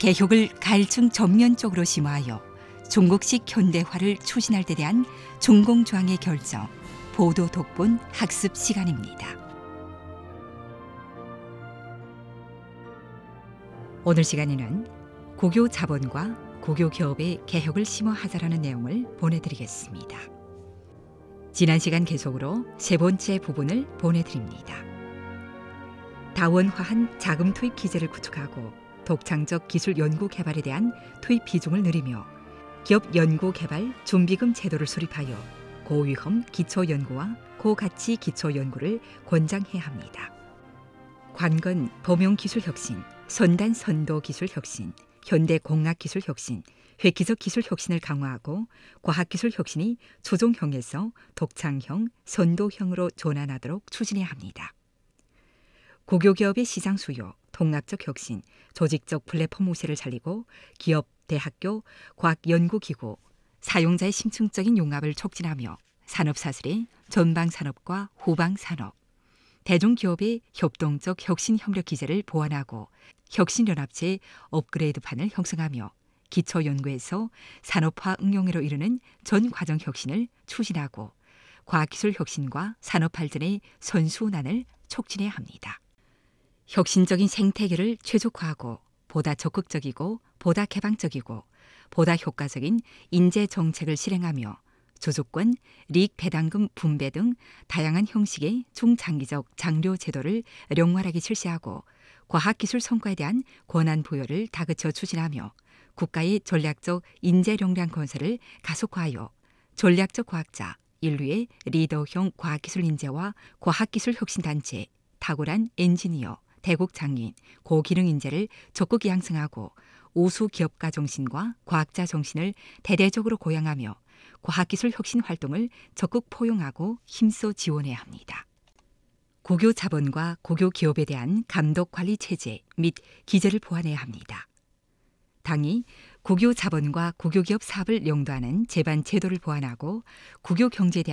개혁을 가일층 전면적으로 심화하여 중국식 현대화를 추진할 데 대한 중공조항의 결정, 보도 독본 학습 시간입니다. 오늘 시간에는 국유 자본과 국유 기업의 개혁을 심화하자라는 내용을 보내드리겠습니다. 지난 시간 계속으로 세 번째 부분을 보내드립니다. 다원화한 자금 투입 기제를 구축하고 독창적 기술 연구 개발에 대한 투입 비중을 늘리며 기업 연구 개발 준비금 제도를 수립하여 고위험 기초 연구와 고가치 기초 연구를 권장해야 합니다. 관건 범용 기술 혁신, 선단 선도 기술 혁신, 현대 공학 기술 혁신, 획기적 기술 혁신을 강화하고 과학기술 혁신이 초종형에서 독창형, 선도형으로 전환하도록 추진해야 합니다. 국유기업의 시장 수요, 통합적 혁신, 조직적 플랫폼 우세를 살리고 기업, 대학교, 과학연구기구, 사용자의 심층적인 융합을 촉진하며 산업사슬의 전방산업과 후방산업, 대중기업의 협동적 혁신협력 기제를 보완하고 혁신연합체의 업그레이드판을 형성하며 기초연구에서 산업화 응용으로 이르는 전 과정 혁신을 추진하고 과학기술 혁신과 산업발전의 선순환을 촉진해야 합니다. 혁신적인 생태계를 최적화하고 보다 적극적이고 보다 개방적이고 보다 효과적인 인재 정책을 실행하며 주주권, 이익 배당금 분배 등 다양한 형식의 중장기적 장려 제도를 영활하게 실시하고 과학기술 성과에 대한 권한 부여를 다그쳐 추진하며 국가의 전략적 인재 역량 건설을 가속화하여 전략적 과학자, 인류의 리더형 과학기술 인재와 과학기술 혁신단체, 탁월한 엔지니어, 대국 장인, 고기능 인재를 적극 양성하고 우수 기업가 정신과 과학자 정신을 대대적으로 고양하며 과학기술 혁신 활동을 적극 포용하고 힘써 지원해야 합니다. 국유 자본과 국유 기업에 대한 감독 관리 체제 및 기제를 보완해야 합니다. 당이 국유 자본과 국유 기업 사업을 영도하는 제반 제도를 보완하고 국유 경제에 대한